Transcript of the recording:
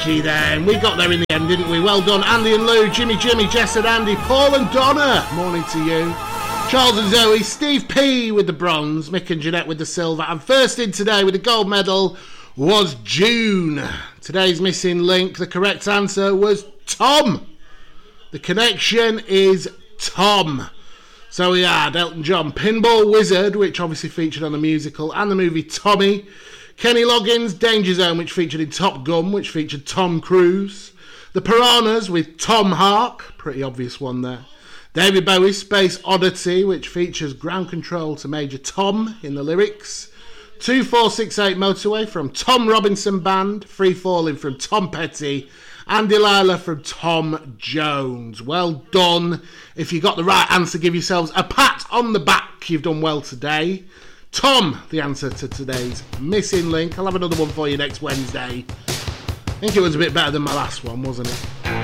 Gee then, we got there in the end, didn't we? Well done, Andy and Lou, Jimmy, Jess and Andy, Paul and Donna, morning to you. Charles and Zoe, Steve P with the bronze, Mick and Jeanette with the silver, and first in today with the gold medal was June. Today's missing link, the correct answer was Tom. The connection is Tom. So we had Elton John, Pinball Wizard, which obviously featured on the musical, and the movie Tommy. Kenny Loggins, Danger Zone, which featured in Top Gun, which featured Tom Cruise. The Piranhas with Tom Hark, pretty obvious one there. David Bowie's Space Oddity, which features Ground Control to Major Tom in the lyrics. 2468 Motorway from Tom Robinson Band. Free Falling from Tom Petty. And Delilah from Tom Jones. Well done. If you got the right answer, give yourselves a pat on the back. You've done well today. Tom, the answer to today's missing link. I'll have another one for you next Wednesday. I think it was a bit better than my last one, wasn't it?